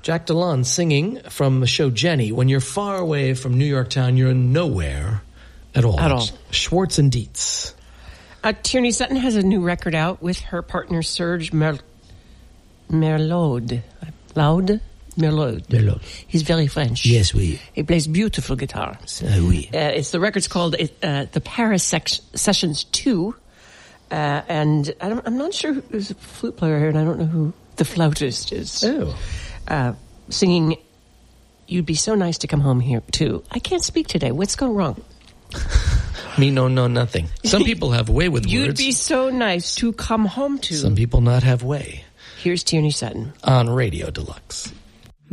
Jack DeLon singing from the show Jenny. When you're far away from New York town, you're nowhere at all. Schwartz and Dietz. Tierney Sutton has a new record out with her partner Serge Merlot. Merlot. He's very French. Yes, oui. He plays beautiful guitar. Oui. The record's called the Paris Sessions 2. And I'm not sure who's a flute player here, and I don't know who the flautist is. Oh. Singing, "You'd be so nice to come home here, too." I can't speak today. What's going wrong? Me no nothing. Some people have way with You'd words. be so nice to come home to. Some people not have way. Here's Tierney Sutton. On Radio Deluxe.